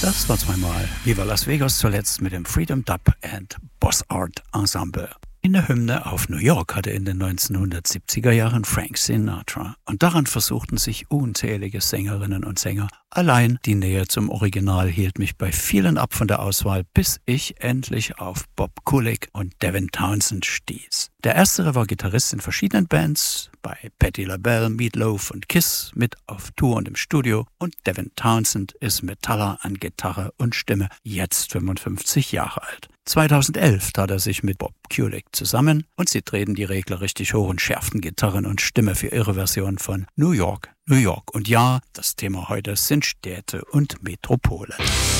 Das war zweimal Viva Las Vegas, zuletzt mit dem Freedom Dub and Boss Art Ensemble. In der Hymne auf New York hatte in den 1970er Jahren Frank Sinatra. Und daran versuchten sich unzählige Sängerinnen und Sänger. Allein die Nähe zum Original hielt mich bei vielen ab von der Auswahl, bis ich endlich auf Bob Kulick und Devin Townsend stieß. Der erstere war Gitarrist in verschiedenen Bands, bei Patti LaBelle, Meat Loaf und Kiss mit auf Tour und im Studio. Und Devin Townsend ist Metaller an Gitarre und Stimme, jetzt 55 Jahre alt. 2011 tat er sich mit Bob Kulick zusammen und sie drehten die Regler richtig hoch und schärften Gitarren und Stimme für ihre Version von New York, New York. Und ja, das Thema heute sind Städte und Metropolen.